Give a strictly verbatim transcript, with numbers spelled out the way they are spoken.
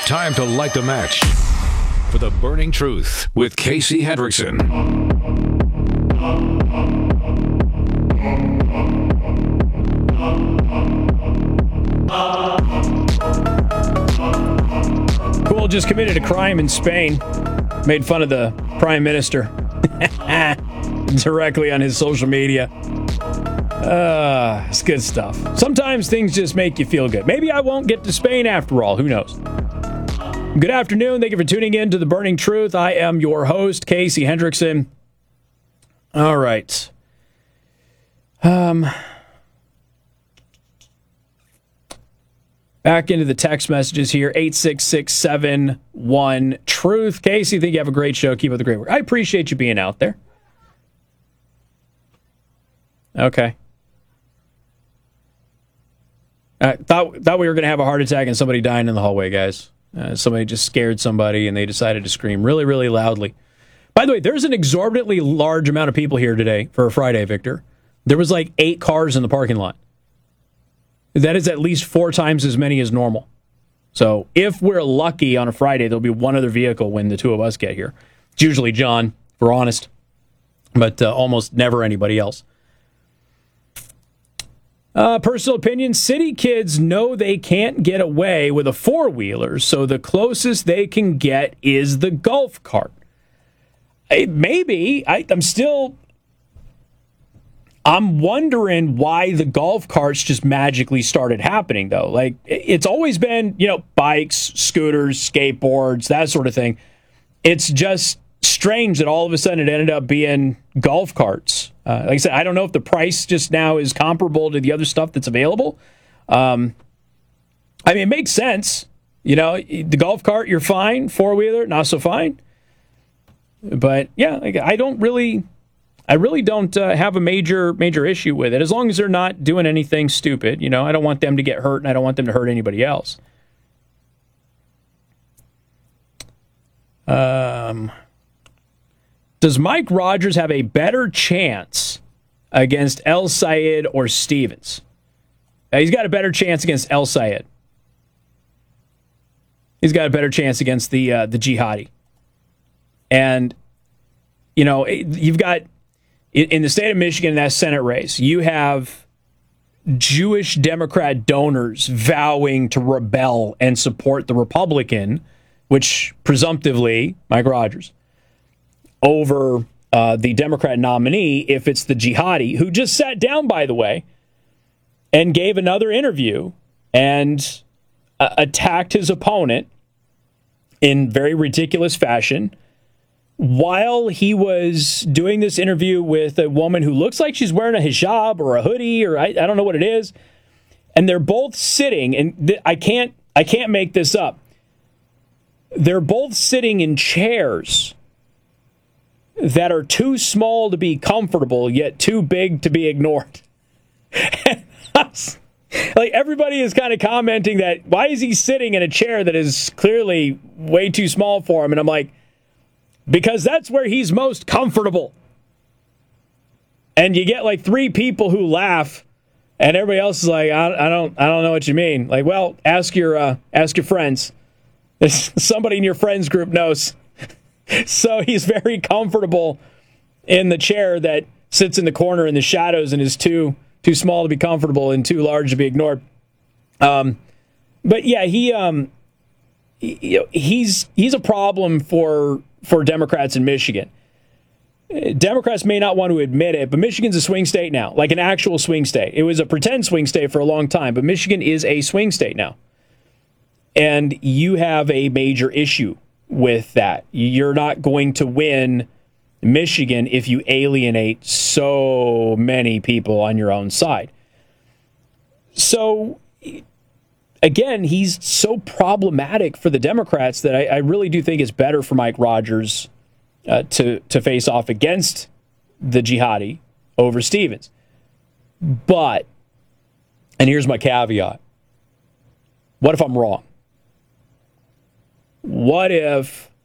time to light the match for the burning truth with Casey Hendrickson. Cool just committed a crime in Spain. Made fun of the prime minister directly on his social media. Uh, it's good stuff. Sometimes things just make you feel good. Maybe I won't get to Spain after all. Who knows? Good afternoon. Thank you for tuning in to The Burning Truth. I am your host, Casey Hendrickson. All right. Um, back into the text messages here. eight six six seven one truth. Casey, think you have a great show. Keep up the great work. I appreciate you being out there. Okay. I thought thought we were going to have a heart attack and somebody dying in the hallway, guys. Uh, somebody just scared somebody and they decided to scream really, really loudly. By the way, there's an exorbitantly large amount of people here today for a Friday, Victor. There was like eight cars in the parking lot. That is at least four times as many as normal. So if we're lucky on a Friday, there'll be one other vehicle when the two of us get here. It's usually John, if we're honest, but uh, almost never anybody else. Uh, personal opinion, city kids know they can't get away with a four-wheeler, so the closest they can get is the golf cart. I, maybe. I, I'm still... I'm wondering why the golf carts just magically started happening, though. Like, it's always been, you know, bikes, scooters, skateboards, that sort of thing. It's just strange that all of a sudden it ended up being golf carts. Uh, like I said, I don't know if the price just now is comparable to the other stuff that's available. Um, I mean, it makes sense. You know, the golf cart, you're fine. Four-wheeler, not so fine. But, yeah, like, I don't really... I really don't uh, have a major major issue with it, as long as they're not doing anything stupid. You know, I don't want them to get hurt, and I don't want them to hurt anybody else. Um, does Mike Rogers have a better chance against El Sayed or Stevens? Uh, he's got a better chance against El Sayed. He's got a better chance against the uh, the jihadi. And, you know, you've got... In the state of Michigan, in that Senate race, you have Jewish Democrat donors vowing to rebel and support the Republican, which presumptively, Mike Rogers, over uh, the Democrat nominee if it's the jihadi, who just sat down, by the way, and gave another interview and uh, attacked his opponent in very ridiculous fashion, while he was doing this interview with a woman who looks like she's wearing a hijab or a hoodie, or I, I don't know what it is, and they're both sitting, and th- I can't I can't make this up. They're both sitting in chairs that are too small to be comfortable, yet too big to be ignored. Like, everybody is kind of commenting that, why is he sitting in a chair that is clearly way too small for him? And I'm like, because that's where he's most comfortable. And you get like three people who laugh, and everybody else is like, I, I don't I don't know what you mean. Like, well, ask your uh, ask your friends. Somebody in your friends group knows. So he's very comfortable in the chair that sits in the corner in the shadows and is too too small to be comfortable and too large to be ignored. Um, but yeah, he um, he, he's he's a problem for. for Democrats in Michigan. Democrats may not want to admit it, but Michigan's a swing state now, like an actual swing state. It was a pretend swing state for a long time, but Michigan is a swing state now. And you have a major issue with that. You're not going to win Michigan if you alienate so many people on your own side. So, again, he's so problematic for the Democrats that I, I really do think it's better for Mike Rogers uh, to, to face off against the jihadi over Stevens. But, and here's my caveat, what if I'm wrong? What if